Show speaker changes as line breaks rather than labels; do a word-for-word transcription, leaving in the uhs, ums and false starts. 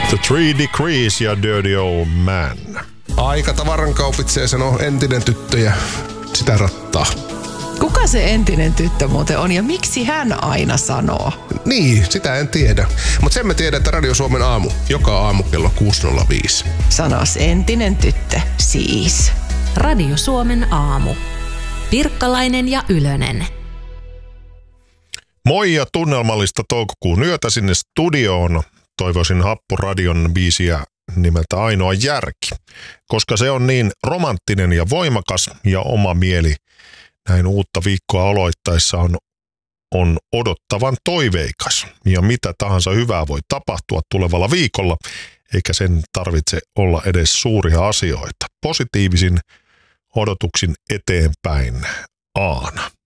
The Three Degrees ja Dirty Old Man.
Aika tavaran kaupitsee, sanoo entinen tyttö ja sitä rattaa.
Kuka se entinen tyttö muuten on ja miksi hän aina sanoo?
Niin, sitä en tiedä. Mutta sen mä tiedän, että Radio Suomen aamu, joka aamu kello kuusi nolla viisi.
Sanos entinen tyttö, siis.
Radio Suomen aamu. Pirkkalainen ja Ylönen.
Moi ja tunnelmallista toukokuun yötä sinne studioon. Toivoisin Happuradion biisiä nimeltä Ainoa järki, koska se on niin romanttinen ja voimakas ja oma mieli näin uutta viikkoa aloittaessa on, on odottavan toiveikas. Ja mitä tahansa hyvää voi tapahtua tulevalla viikolla, eikä sen tarvitse olla edes suuria asioita. Positiivisin odotuksin eteenpäin Aana.